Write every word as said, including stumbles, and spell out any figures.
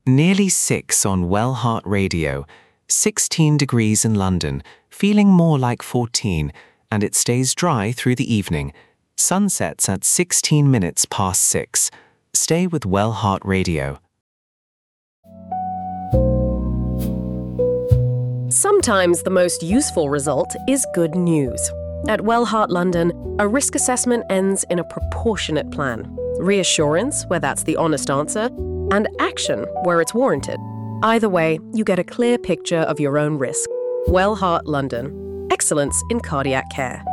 Nearly six on Well Heart Radio, sixteen degrees in London, feeling more like fourteen, and it stays dry through the evening. Sunsets at sixteen minutes past six. Stay with Well Heart Radio. Sometimes the most useful result is good news. At Well Heart London, a risk assessment ends in a proportionate plan. Reassurance, where that's the honest answer, and action, where it's warranted. Either way, you get a clear picture of your own risk. Well Heart London. Excellence in cardiac care.